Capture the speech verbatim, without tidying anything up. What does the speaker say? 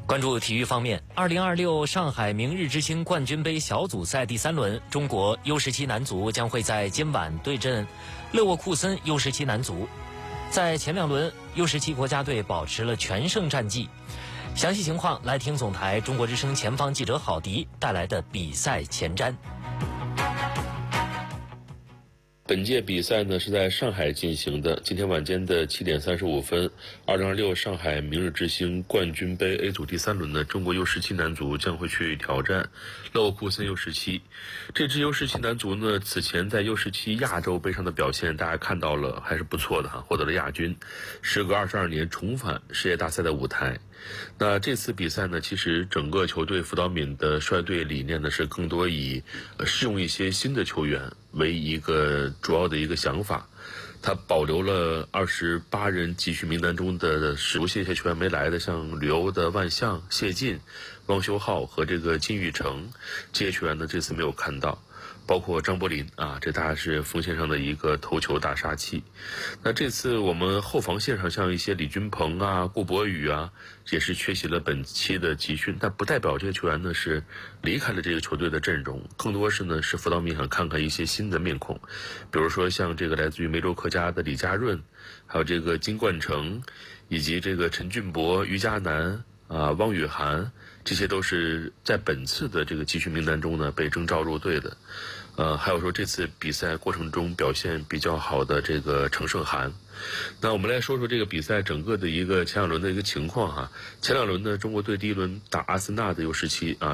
关注体育方面，二零二六上海明日之星冠军杯小组赛第三轮，中国 U 十七男足将会在今晚对阵勒沃库森 U 十七男足。在前两轮 U 十七国家队保持了全胜战绩。详细情况来听总台中国之声前方记者郝迪带来的比赛前瞻。 本届比赛呢是在上海进行的，今天晚间的七点三十五分，二零二六上海明日之星冠军杯 A 组第三轮呢，中国 U 十七男足将会去挑战勒沃库森 U 十七。这支 U 十七男足呢，此前在 U 十七亚洲杯上的表现，大家看到了还是不错的哈，获得了亚军，时隔二十二年重返世界大赛的舞台。那这次比赛呢，其实整个球队辅导敏的率队理念呢，是更多以呃试用一些新的球员为一个主要的一个想法。他保留了二十八人集训名单中的熟悉一些球员没来的，像旅欧的万象、谢晋、汪修浩和这个金宇成，这些球员呢这次没有看到。包括张伯林啊，这大概是锋线上的一个头球大杀器。那这次我们后防线上像一些李军鹏啊、顾博宇啊，也是缺席了本期的集训，但不代表这些球员呢是离开了这个球队的阵容，更多是呢是辅导敏想看看一些新的面孔，比如说像这个来自于梅州客家的李家润，还有这个金冠成，以及这个陈俊博、于佳楠啊、汪雨涵，这些都是在本次的这个集训名单中呢被征召入队的。呃，还有说这次比赛过程中表现比较好的这个程胜涵。那我们来说说这个比赛整个的一个前两轮的一个情况哈。前两轮呢，中国队第一轮打阿森纳的 U 十七啊。